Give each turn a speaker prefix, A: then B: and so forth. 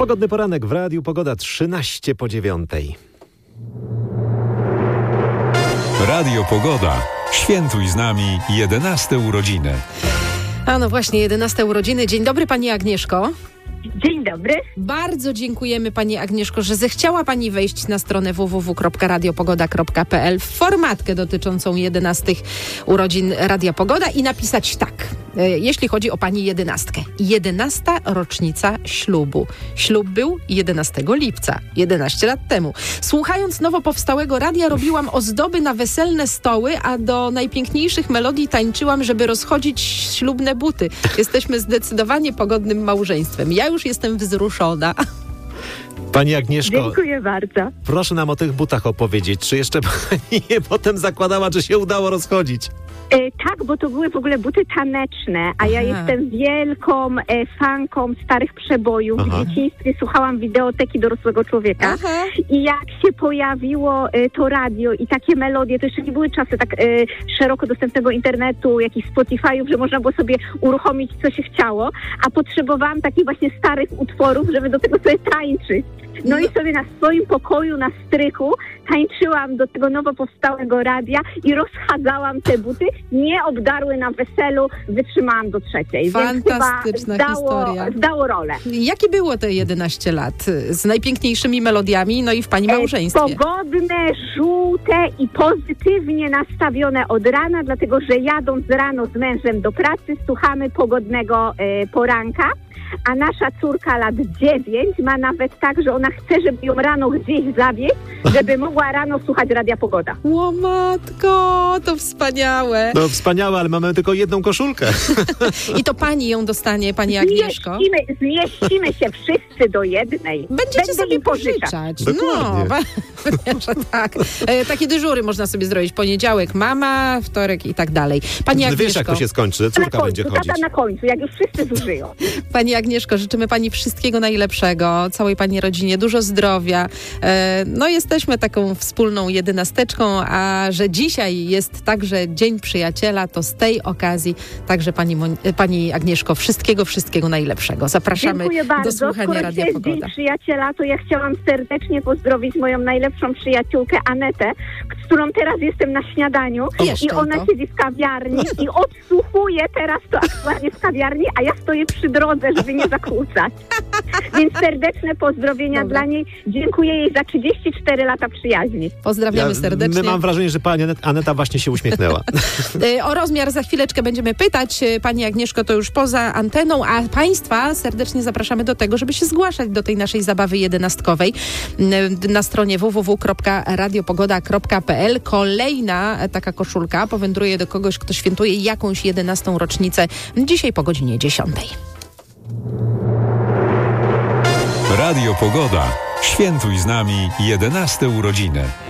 A: Pogodny poranek w Radiu Pogoda 13:09.
B: Radio Pogoda. Świętuj z nami 11 urodziny.
C: A no właśnie, 11 urodziny. Dzień dobry, Pani Agnieszko.
D: Dzień dobry.
C: Bardzo dziękujemy, Pani Agnieszko, że zechciała Pani wejść na stronę www.radiopogoda.pl w formatkę dotyczącą 11 urodzin Radia Pogoda i napisać tak, jeśli chodzi o Pani 11. 11. rocznica ślubu. Ślub był 11 lipca, 11 lat temu. Słuchając nowo powstałego radia, robiłam ozdoby na weselne stoły, a do najpiękniejszych melodii tańczyłam, żeby rozchodzić ślubne buty. Jesteśmy zdecydowanie pogodnym małżeństwem. Ja już jestem wzruszona.
A: Pani Agnieszko,
D: Dziękuję bardzo.
A: proszę nam o tych butach opowiedzieć. Czy jeszcze Pani je potem zakładała, czy się udało rozchodzić?
D: Tak, bo to były w ogóle buty taneczne, a ja jestem wielką fanką starych przebojów. W dzieciństwie słuchałam wideoteki dorosłego człowieka. I jak się pojawiło to radio i takie melodie, to jeszcze nie były czasy tak szeroko dostępnego internetu, jakichś Spotify'ów, że można było sobie uruchomić, co się chciało, a potrzebowałam takich właśnie starych utworów, żeby do tego sobie tańczyć. No i sobie na swoim pokoju, na strychu tańczyłam do tego nowo powstałego radia i rozchadzałam te buty. Nie obdarły na weselu, wytrzymałam do trzeciej.
C: Fantastyczna historia.
D: Zdało rolę.
C: Jakie było te 11 lat? Z najpiękniejszymi melodiami, no i w Pani małżeństwie.
D: Pogodne, żółte i pozytywnie nastawione od rana, dlatego że jadąc rano z mężem do pracy, słuchamy pogodnego poranka. A nasza córka lat 9 ma nawet tak, że ona chce, żeby ją rano gdzieś zawieźć, żeby mogła rano słuchać Radia Pogoda.
C: O matko, to wspaniałe.
A: No wspaniałe, ale mamy tylko jedną koszulkę.
C: I to Pani ją dostanie, Pani Agnieszko?
D: Zmieścimy się wszyscy do jednej.
C: Będziecie sobie pożyczać.
A: Dokładnie.
C: No, że tak. Takie dyżury można sobie zrobić. Poniedziałek mama, wtorek i tak dalej. Pani Agnieszko.
A: Wiesz, jak to się skończy, córka będzie chodzić.
D: Tata na końcu, jak już wszyscy zużyją.
C: Pani Agnieszko, życzymy Pani wszystkiego najlepszego, całej Pani rodzinie, dużo zdrowia. No jesteśmy taką wspólną 11, a że dzisiaj jest także Dzień Przyjaciela, to z tej okazji także Pani Agnieszko, wszystkiego najlepszego. Zapraszamy do słuchania Radia Pogoda.
D: Dzień Przyjaciela, to ja chciałam serdecznie pozdrowić moją najlepszą przyjaciółkę Anetę, z którą teraz jestem na śniadaniu i ona siedzi w kawiarni i odsłuchuje teraz to aktualnie w kawiarni, a ja stoję przy drodze, żeby nie zakłócać. Więc serdeczne pozdrowienia dla niej. Dziękuję jej za 34 lata przyjaźni.
C: Pozdrawiamy serdecznie.
A: My mam wrażenie, że Pani Aneta właśnie się uśmiechnęła.
C: O rozmiar za chwileczkę będziemy pytać. Pani Agnieszko, to już poza anteną, a Państwa serdecznie zapraszamy do tego, żeby się zgłaszać do tej naszej zabawy 11-kowej na stronie www.radiopogoda.pl. Kolejna taka koszulka powędruje do kogoś, kto świętuje jakąś 11. rocznicę dzisiaj po godzinie 10.
B: Radio Pogoda. Świętuj z nami 11 urodziny.